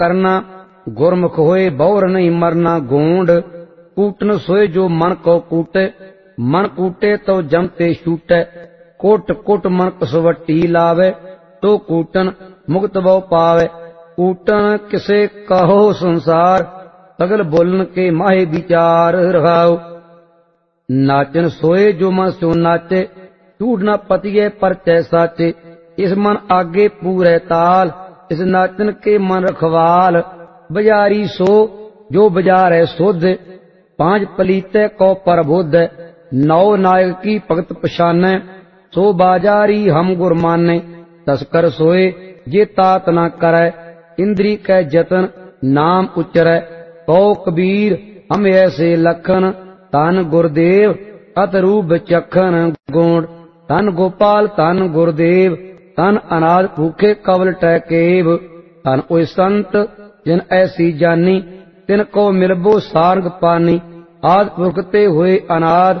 करना, गुरमुख होए बहुर नहीं मरना गोंड। कूटन सोए जो मन को कूटे, मन कूटे तो जमते छूटे। कोट कोट मन कसवटी लावे, तो कूटन मुक्त बहु पावे। कूटन किसे कहो संसार, सगल बोलन के माहे विचार रहाओ। नाचन सोए जो मन सो नाचे, झूठ न पतिए परचय साचे। इस मन आगे पूरे ताल, इस नाचन के मन रखवाल। बजारी सो जो बजारे सुध, पांच पलीते को प्रबुद्ध। नौ नायक की भगत पछाने, सो बाजारी हम गुर माने। तस्कर सोए जे तात न करे, इंद्री कै जतन नाम उच्चरै। कहो कबीर हम ऐसे लखन, धन गुरदेव अत रूप चखन गोंड। धन गोपाल धन गुरदेव, धन अनाथ भूखे कवल टैकेव। धन ओय संत जिन ऐसी जानी, तिन को मिलबो सारंग पानी। आद पुरख ते हुए अनाद,